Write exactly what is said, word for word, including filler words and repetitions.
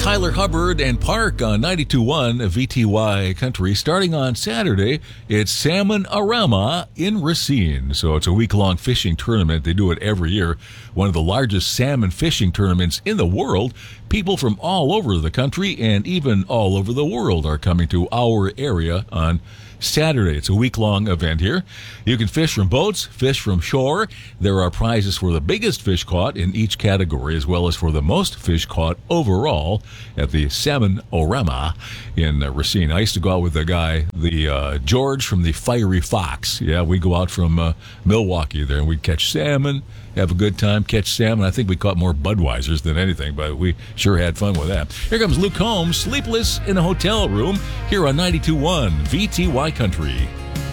Tyler Hubbard and Park on ninety-two point one V T Y Country. Starting on Saturday, it's Salmon-A-Rama in Racine. So it's a week-long fishing tournament. They do it every year. One of the largest salmon fishing tournaments in the world. People from all over the country and even all over the world are coming to our area on Saturday. It's a week-long event here. You can fish from boats, fish from shore. There are prizes for the biggest fish caught in each category, as well as for the most fish caught overall at the Salmon-A-Rama in uh, Racine. I used to go out with the guy, the uh, George from the Fiery Fox. Yeah, we go out from uh, Milwaukee there, and we'd catch salmon, have a good time, catch salmon. I think we caught more Budweisers than anything, but we sure had fun with that. Here comes Luke Combs, Sleepless in a Hotel Room, here on ninety-two point one V T Y Country.